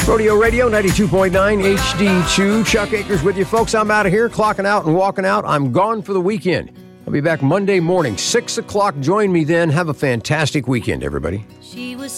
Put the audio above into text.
Rodeo Radio 92.9 HD2. Chuck Akers with you, folks. I'm out of here, clocking out and walking out. I'm gone for the weekend. I'll be back Monday morning, 6 o'clock. Join me then. Have a fantastic weekend, everybody.